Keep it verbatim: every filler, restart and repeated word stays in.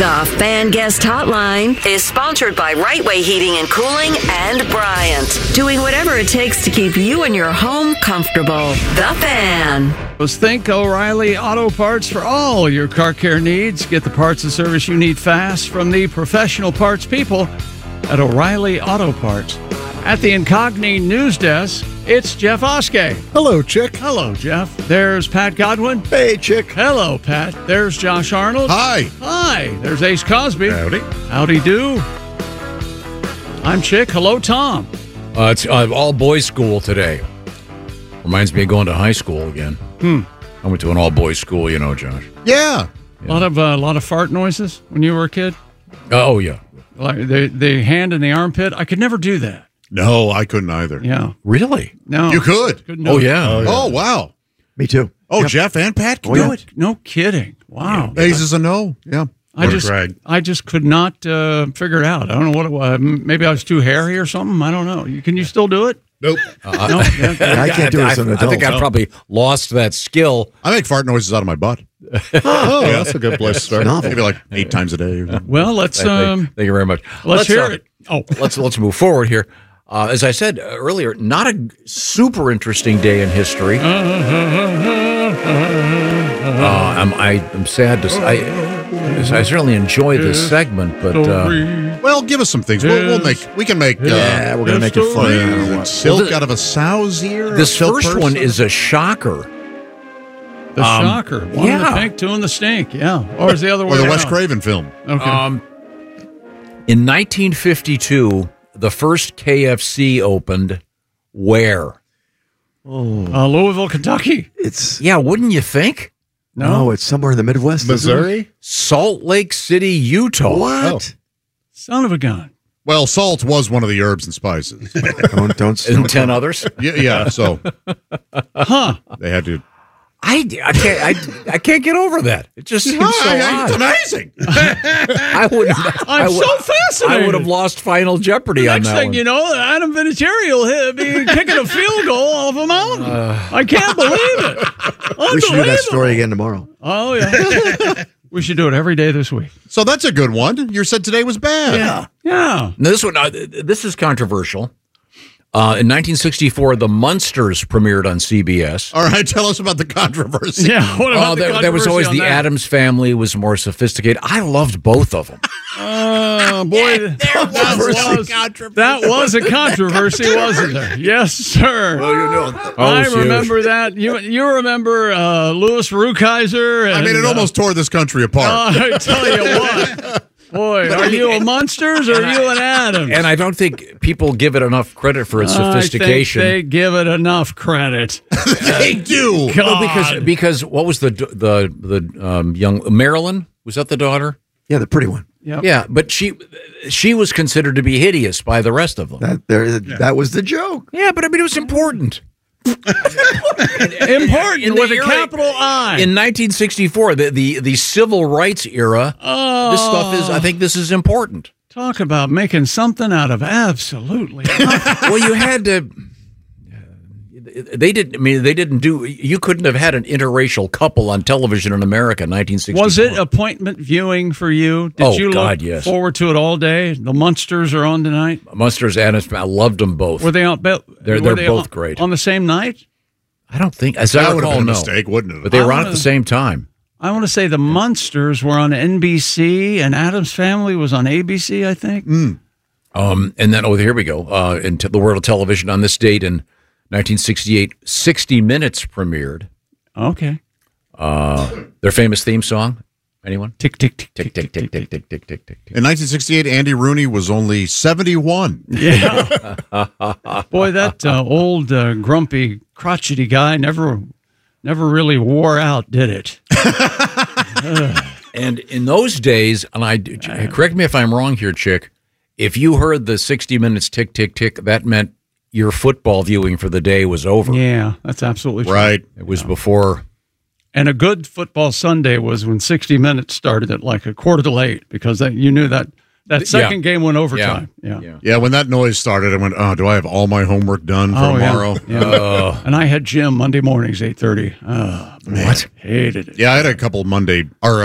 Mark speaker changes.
Speaker 1: The Fan Guest Hotline is sponsored by Right Way Heating and Cooling and Bryant, doing whatever it takes to keep you and your home comfortable. The Fan.
Speaker 2: Let's think O'Reilly Auto Parts for all your car care needs. Get the parts and service you need fast from the professional parts people at O'Reilly Auto Parts. At the Incogni News Desk, it's Jeff Oskey.
Speaker 3: Hello, Chick.
Speaker 2: Hello, Jeff. There's Pat Godwin.
Speaker 3: Hey, Chick.
Speaker 2: Hello, Pat. There's Josh Arnold.
Speaker 3: Hi.
Speaker 2: Hi. There's Ace Cosby.
Speaker 3: Howdy.
Speaker 2: Howdy do. I'm Chick. Hello, Tom.
Speaker 4: Uh, it's uh, all boys school today. Reminds me of going to high school again.
Speaker 2: Hmm.
Speaker 4: I went to an all boys school, you know, Josh.
Speaker 3: Yeah.
Speaker 2: A lot of a uh, lot of fart noises when you were a kid.
Speaker 4: Uh, oh yeah.
Speaker 2: Like the the hand in the armpit. I could never do that.
Speaker 3: No, I couldn't either.
Speaker 2: Yeah.
Speaker 4: Really?
Speaker 2: No.
Speaker 3: You could?
Speaker 2: Couldn't
Speaker 4: Oh
Speaker 2: do it.
Speaker 4: yeah.
Speaker 3: Oh, oh, wow.
Speaker 5: Me too.
Speaker 3: Oh,
Speaker 2: Yep.
Speaker 3: Jeff and Pat can
Speaker 2: Oh,
Speaker 3: do
Speaker 2: yeah.
Speaker 3: it?
Speaker 2: No kidding. Wow.
Speaker 3: Ace is a no. Yeah.
Speaker 2: I
Speaker 3: What a
Speaker 2: just
Speaker 3: drag.
Speaker 2: I just could not uh, figure it out. I don't know what it was. Maybe I was too hairy or something. I don't know. You, can you still do it?
Speaker 3: Nope.
Speaker 4: Uh,
Speaker 2: No. Yeah.
Speaker 5: I can't do it as an
Speaker 4: I, I
Speaker 5: adult.
Speaker 4: think I probably lost that skill.
Speaker 3: I make fart noises out of my butt. oh, yeah, that's a good place to start.
Speaker 5: novel.
Speaker 3: Maybe like eight times a day. Or something.
Speaker 2: Well, let's
Speaker 4: Thank,
Speaker 2: um,
Speaker 4: thank you very much.
Speaker 2: let's, hear
Speaker 4: uh,
Speaker 2: it. Oh,
Speaker 4: let's let's move forward here. Uh, as I said earlier, not a super interesting day in history. Uh, I'm I, I'm sad to say. I, I certainly enjoy this segment, but uh,
Speaker 3: Well, give us some things. We'll, we'll make. We can make. Uh,
Speaker 5: Yeah, we're going to make it fun. no matter what.
Speaker 3: Silk
Speaker 4: Well, the-
Speaker 3: out of a sow's ear.
Speaker 4: this
Speaker 3: A silk
Speaker 4: first
Speaker 3: person?
Speaker 4: one is a shocker.
Speaker 2: the
Speaker 4: Um,
Speaker 2: shocker. One in the
Speaker 4: yeah.
Speaker 2: pink, two in the stink. Yeah. Or is the other way
Speaker 3: or the
Speaker 2: around?
Speaker 3: Wes Craven film.
Speaker 2: Okay.
Speaker 4: Um, in nineteen fifty-two, the first K F C opened where?
Speaker 2: uh, Louisville, Kentucky.
Speaker 5: It's
Speaker 4: Yeah, wouldn't you think?
Speaker 5: no, it's somewhere in the Midwest. isn't it?
Speaker 3: Missouri?
Speaker 4: Salt Lake City, Utah.
Speaker 5: What?
Speaker 2: Son of a gun.
Speaker 3: Well, salt was one of the herbs and spices.
Speaker 5: Don't don't.
Speaker 4: And ten others.
Speaker 3: yeah, yeah, so
Speaker 2: Huh.
Speaker 3: they had to.
Speaker 4: I, I can't I, I can't get over that. It just seems so
Speaker 3: it's
Speaker 4: odd.
Speaker 3: amazing.
Speaker 4: I would.
Speaker 2: I'm
Speaker 4: I would,
Speaker 2: so fascinated.
Speaker 4: I would have lost Final Jeopardy on
Speaker 2: Next
Speaker 4: that
Speaker 2: thing
Speaker 4: one.
Speaker 2: you know, Adam Vinatieri will hit, be kicking a field goal off a mountain. I can't believe it.
Speaker 5: We should do that
Speaker 2: Unbelievable.
Speaker 5: story again tomorrow.
Speaker 2: Oh, yeah. We should do it every day this week.
Speaker 3: So that's a good one. You said today was bad.
Speaker 2: Yeah. Yeah.
Speaker 4: Now, this one, uh, this is controversial. Uh, in nineteen sixty-four, The Munsters premiered on C B S.
Speaker 3: All right, tell us about the controversy.
Speaker 2: Yeah. What about
Speaker 4: Oh,
Speaker 2: the
Speaker 4: there, there was
Speaker 2: controversy
Speaker 4: always
Speaker 2: on
Speaker 4: the
Speaker 2: that?
Speaker 4: Addams Family was more sophisticated. I loved both of them.
Speaker 2: Oh, boy. that, was, that was a controversy, wasn't there? Yes, sir.
Speaker 5: Well, you know.
Speaker 2: I
Speaker 4: Oh, huge.
Speaker 2: remember that. You you remember uh, Louis Rukeyser? And,
Speaker 3: I mean, it
Speaker 2: uh,
Speaker 3: almost tore this country apart.
Speaker 2: I tell you what. Boy, are you a Munsters or are you an Adams?
Speaker 4: And I don't think people give it enough credit for its sophistication.
Speaker 2: I think they give it enough credit.
Speaker 3: they do.
Speaker 2: God.
Speaker 4: Well, because because what was the the the um, young Marilyn? Was that the daughter?
Speaker 5: Yeah, the pretty one.
Speaker 2: Yep.
Speaker 4: Yeah, but she she was considered to be hideous by the rest of them.
Speaker 5: That there. That was the joke.
Speaker 4: Yeah, but I mean it was important.
Speaker 2: Important
Speaker 4: In the
Speaker 2: with a
Speaker 4: era-
Speaker 2: capital I.
Speaker 4: In nineteen sixty-four, the, the the civil rights era,
Speaker 2: oh,
Speaker 4: this stuff is. I think this is important.
Speaker 2: talk about making something out of absolutely nothing.
Speaker 4: Well, you had to. They didn't. I mean, they didn't do. You couldn't have had an interracial couple on television in America in nineteen sixty-four.
Speaker 2: Was it appointment viewing for you? Did
Speaker 4: Oh,
Speaker 2: you
Speaker 4: God,
Speaker 2: look
Speaker 4: yes.
Speaker 2: forward to it all day? The Munsters are on tonight.
Speaker 4: Munsters and I loved them both.
Speaker 2: Were they on? Be-
Speaker 4: They're-
Speaker 2: were
Speaker 4: they're
Speaker 2: they
Speaker 4: both
Speaker 2: on,
Speaker 4: great.
Speaker 2: on the same night.
Speaker 4: I don't think. As I
Speaker 3: That would have
Speaker 4: recall,
Speaker 3: been a
Speaker 4: no.
Speaker 3: mistake, wouldn't it?
Speaker 4: But they
Speaker 2: I
Speaker 4: were on
Speaker 2: wanna-
Speaker 4: at the same time.
Speaker 2: I want to say the Munsters were on N B C and Addams Family was on A B C. I think.
Speaker 4: Mm. Um, and then, oh, here we go. Uh, into the world of television on this date in nineteen sixty-eight, sixty minutes premiered.
Speaker 2: Okay.
Speaker 4: Uh, their famous theme song. Anyone?
Speaker 2: Tick tick tick
Speaker 4: Tick tick tick tick tick tick tick tick.
Speaker 3: In nineteen sixty-eight, Andy Rooney was only seventy-one.
Speaker 2: Yeah. Boy, that uh, old uh, grumpy, crotchety guy never, never really wore out, did it?
Speaker 4: And in those days, and I correct me if I'm wrong here, Chick. If you heard the sixty minutes tick tick tick, that meant your football viewing for the day was over.
Speaker 2: Yeah, that's absolutely true.
Speaker 3: Right.
Speaker 4: It was before.
Speaker 2: And a good football Sunday was when sixty minutes started at like a quarter to eight because that, you knew that that second
Speaker 4: Yeah.
Speaker 2: game went overtime. Yeah.
Speaker 4: Yeah.
Speaker 3: Yeah, when that noise started, I went, oh, do I have all my homework done for
Speaker 2: Oh, yeah.
Speaker 3: tomorrow?
Speaker 2: Yeah.
Speaker 4: Uh,
Speaker 2: And I had gym Monday mornings, eight thirty. Oh, man,
Speaker 4: What?
Speaker 2: hated it.
Speaker 3: Yeah, I had a couple Monday, or